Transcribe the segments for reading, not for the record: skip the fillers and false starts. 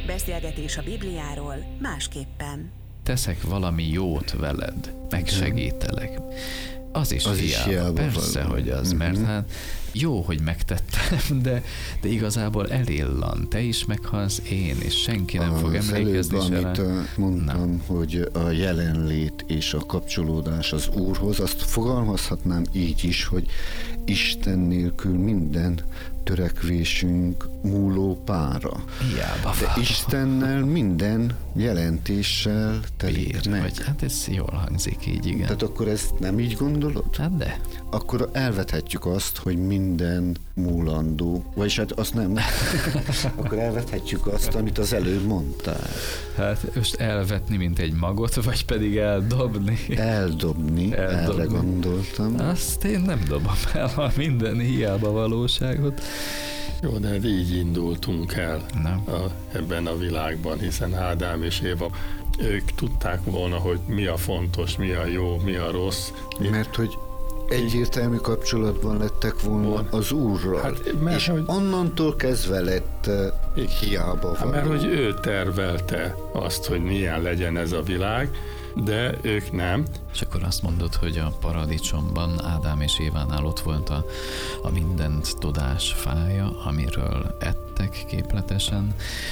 Beszélgetés a Bibliáról másképpen. Teszek valami jót veled, megsegítelek. Az is hiába. Persze, való. hogy az, mert hát jó, hogy megtettem, de igazából elillan. Te is meghalsz, én, és senki nem fog emlékezni se rá. Amit mondtam, hogy a jelenlét és a kapcsolódás az Úrhoz, azt fogalmazhatnám így is, hogy Isten nélkül minden törekvésünk múló pára. Hiába. De Istennel minden jelentéssel telik meg. Vagy, hát ez jól hangzik így, igen. Tehát akkor ezt nem így gondolod? Hát de. Akkor elvethetjük azt, hogy minden múlandó, vagyis hát azt nem. Akkor elvethetjük azt, amit az előbb mondtál. Hát most elvetni, mint egy magot, vagy pedig eldobni? Eldobni. Erre gondoltam. Azt én nem dobom el, ha minden hiába valóságot. Jó, de így indultunk el ebben a világban, hiszen Ádám és Éva, ők tudták volna, hogy mi a fontos, mi a jó, mi a rossz. Mert hogy egyértelmű kapcsolatban lettek volna az Úrral, hát, és hogy onnantól kezdve lett hiába való. Mert hogy ő tervelte azt, hogy milyen legyen ez a világ, de ők nem. És akkor azt mondod, hogy a paradicsomban Ádám és Évánál ott volt a mindent tudás fája, amiről ettek képletesen,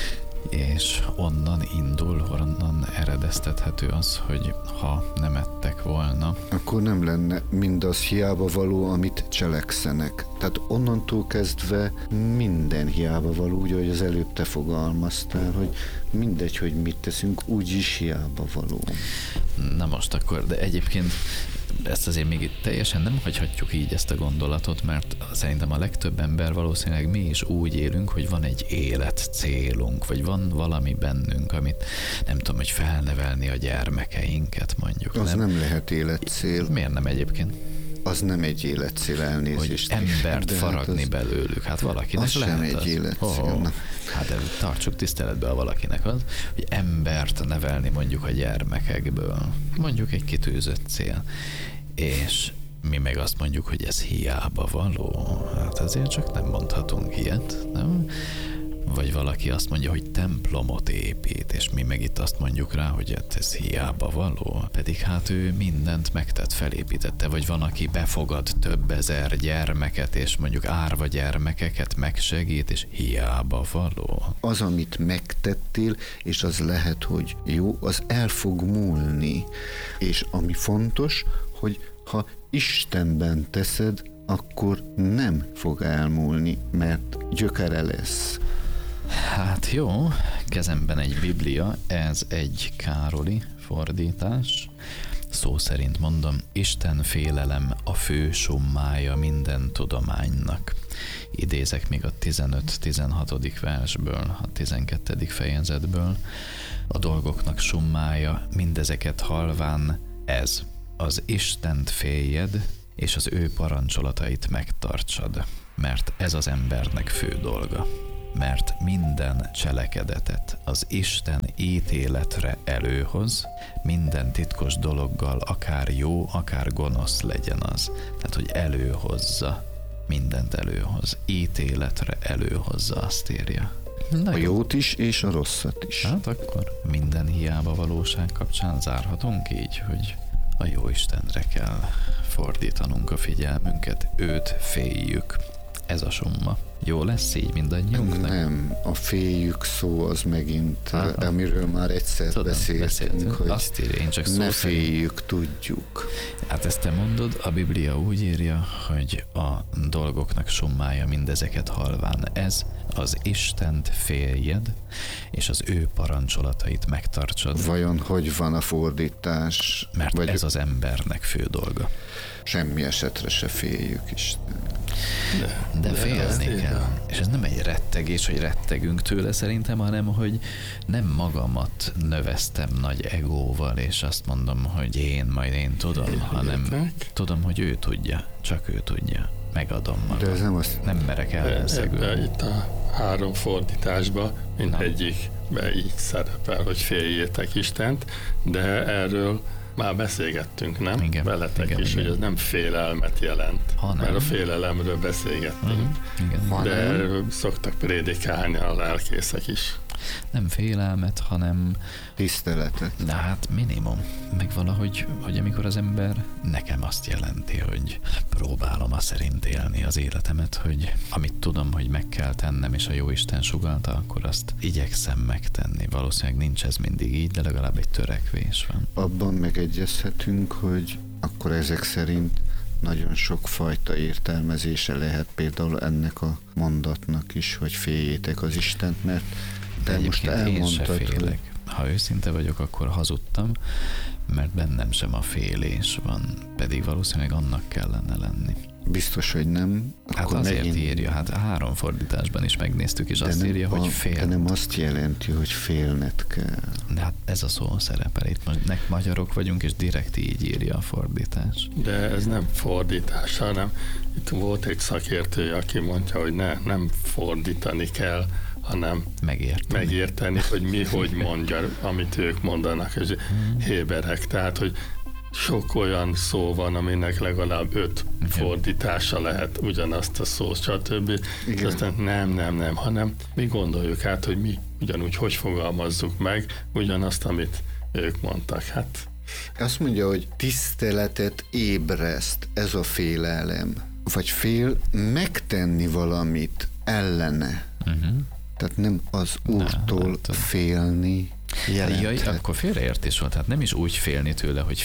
és onnan indul, onnan eredeztethető az, hogy ha nem ettek volna, akkor nem lenne mindaz hiába való, amit cselekszenek. Tehát onnantól kezdve minden hiába való, úgy, ahogy az előbb te fogalmaztál, hogy mindegy, hogy mit teszünk, úgyis hiába való. Na most akkor, de egyébként ezt azért még teljesen nem hagyhatjuk így ezt a gondolatot, mert szerintem a legtöbb ember valószínűleg mi is úgy élünk, hogy van egy életcélunk, vagy van valami bennünk, amit nem tudom, hogy felnevelni a gyermekeinket mondjuk. Az nem lehet életcél. Miért nem egyébként? Az nem egy életcél, elnézést. Hogy embert faragni hát belőlük. Hát valakinek az lehet sem egy életcél. Hát de tartsuk tiszteletbe a valakinek az, hogy embert nevelni mondjuk a gyermekekből. Mondjuk egy kitűzött cél. És mi meg azt mondjuk, hogy ez hiába való. Hát azért csak nem mondhatunk ilyet, nem? Vagy valaki azt mondja, hogy templomot épít, és mi meg itt azt mondjuk rá, hogy ez hiába való. Pedig hát ő mindent megtett, felépítette. Vagy van, aki befogad több ezer gyermeket, és mondjuk árva gyermekeket megsegít, és hiába való. Az, amit megtettél, és az lehet, hogy jó, az el fog múlni. És ami fontos, hogy ha Istenben teszed, akkor nem fog elmúlni, mert gyökere lesz. Hát jó, kezemben egy Biblia, ez egy Károli fordítás. Szó szerint mondom, Isten félelem a fő summája minden tudománynak. Idézek még a 15-16. versből, a 12. fejezetből. A dolgoknak summája, mindezeket halván ez, az Istent féljed, és az ő parancsolatait megtartsad, mert ez az embernek fő dolga. Mert minden cselekedetet az Isten ítéletre előhoz, minden titkos dologgal, akár jó, akár gonosz legyen az. Tehát, hogy előhozza, mindent előhoz, ítéletre előhozza, azt írja. A jót is, és a rosszat is. Hát akkor minden hiába valóság kapcsán zárhatunk így, hogy a jó Istenre kell fordítanunk a figyelmünket, őt féljük. Ez a summa. Jó lesz így mindannyiunknak? Nem, a féljük szó az megint, amiről már egyszer beszéltünk, hogy azt írja, én csak ne féljük, tudjuk. Hát ezt te mondod, a Biblia úgy írja, hogy a dolgoknak summája mindezeket halván ez, az Istent féljed, és az ő parancsolatait megtartsad. Vajon hogy van a fordítás? Mert ez az embernek fő dolga. Semmi esetre se féljük Isten. De félni kell. És ez nem egy rettegés, hogy rettegünk tőle szerintem, hanem hogy nem magamat növeztem nagy egóval, és azt mondom, hogy én tudom, hanem tudom, hogy ő tudja, csak ő tudja. Megadom magam. De ez nem azt... Nem merek ellenszegülni. Itt a 3 fordításban mindegyikben így szerepel, hogy féljétek Istent, de erről már beszélgettünk, nem? Igen, veletek igen, is, igen. hogy ez nem félelmet jelent, mert a félelemről beszélgettünk. Igen. De erről szoktak prédikálni a lelkészek is. nem félelmet, hanem tiszteletet. de hát minimum. Meg valahogy, hogy amikor az ember nekem azt jelenti, hogy próbálom azt szerint élni az életemet, hogy amit tudom, hogy meg kell tennem, és a Jóisten sugallta, akkor azt igyekszem megtenni. Valószínűleg nincs ez mindig így, de legalább egy törekvés van. Abban megegyezhetünk, hogy akkor ezek szerint nagyon sok fajta értelmezése lehet például ennek a mondatnak is, hogy féljétek az Istent, mert te most elmondtad, én se félek. Ha őszinte vagyok, akkor hazudtam, mert bennem sem a félés van, pedig valószínűleg annak kellene lenni. Biztos, hogy nem. Hát azért írja, hát 3 fordításban is megnéztük, és azt írja, hogy fél. De nem azt jelenti, hogy félned kell. De hát ez a szó szerepel. Itt magyarok vagyunk, és direkt így írja a fordítás. De ez nem fordítás, hanem itt volt egy szakértő, aki mondja, hogy nem fordítani kell, hanem megérteni, hogy mi hogy mondja, amit ők mondanak, és héberek. Tehát, hogy sok olyan szó van, aminek legalább 5 fordítása lehet ugyanazt a szót, stb. És aztán nem, hanem mi gondoljuk át, hogy mi ugyanúgy hogy fogalmazzuk meg ugyanazt, amit ők mondtak. Hát. Azt mondja, hogy tiszteletet ébreszt, ez a félelem. Vagy fél megtenni valamit ellene. Tehát nem az Úrtól félni jelenthet. Jaj, akkor félreértés volt. Hát nem is úgy félni tőle, hogy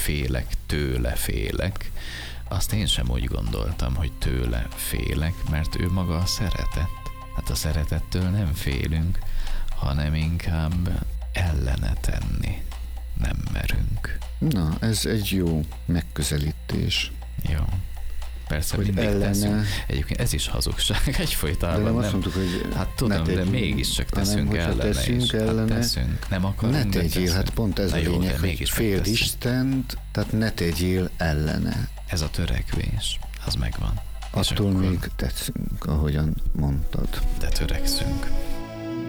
tőle félek. Azt én sem úgy gondoltam, hogy tőle félek, mert ő maga a szeretet. Hát a szeretettől nem félünk, hanem inkább ellene tenni nem merünk. Na, ez egy jó megközelítés. Jó. Persze hogy mindig ellene... teszünk. Egyébként ez is hazugság egyfolytában. De nem azt mondtuk, hogy hát tudom, de mégiscsak teszünk ellene. Hát teszünk. Nem akarunk, ne tegyél, hát pont ez a lényeg, hogy fél Istent, tehát ne tegyél ellene. Ez a törekvés, az megvan. Attól még tetszünk, ahogyan mondtad. De törekszünk.